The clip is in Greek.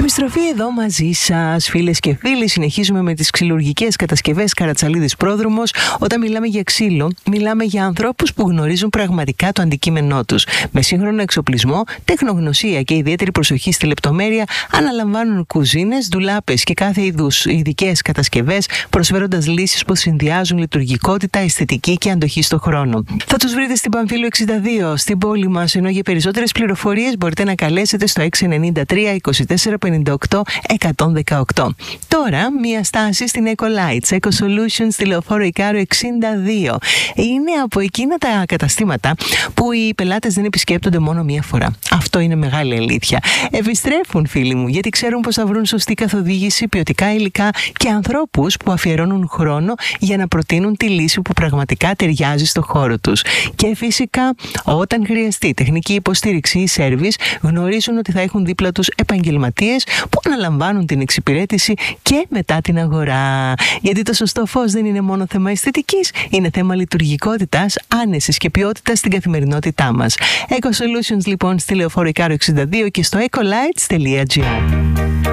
Επιστροφή εδώ μαζί σας, φίλες και φίλοι. Συνεχίζουμε με τις ξυλουργικές κατασκευές Καρατσαλίδης Πρόδρομος. Όταν μιλάμε για ξύλο, μιλάμε για ανθρώπους που γνωρίζουν πραγματικά το αντικείμενό τους. Με σύγχρονο εξοπλισμό, τεχνογνωσία και ιδιαίτερη προσοχή στη λεπτομέρεια, αναλαμβάνουν κουζίνες, ντουλάπες και κάθε είδους ειδικές κατασκευές, προσφέροντας λύσεις που συνδυάζουν λειτουργικότητα, αισθητική και αντοχή στον χρόνο. Θα τους βρείτε στην Παμφύλου 62, στην πόλη μας, ενώ για περισσότερες πληροφορίες μπορείτε να καλέσετε στο 693 24 58 118. Τώρα, μία στάση στην Eco-Lights, Eco Solutions, στη Λεωφόρο Ικάρου 62. Είναι από εκείνα τα καταστήματα που οι πελάτες δεν επισκέπτονται μόνο μία φορά. Αυτό είναι μεγάλη αλήθεια. Επιστρέφουν, φίλοι μου, γιατί ξέρουν πως θα βρουν σωστή καθοδήγηση, ποιοτικά υλικά και ανθρώπους που αφιερώνουν χρόνο για να προτείνουν τη λύση που πραγματικά ταιριάζει στο χώρο τους. Και φυσικά, όταν χρειαστεί τεχνική υποστήριξη ή σέρβις, γνωρίζουν ότι θα έχουν δίπλα τους επαγγελματίες που αναλαμβάνουν την εξυπηρέτηση και μετά την αγορά. Γιατί το σωστό φως δεν είναι μόνο θέμα αισθητικής, είναι θέμα λειτουργικότητας, άνεσης και ποιότητας στην καθημερινότητά μας. Eco Solutions λοιπόν στη Λεωφόρο Ικάρου 62 και στο ecolights.gr.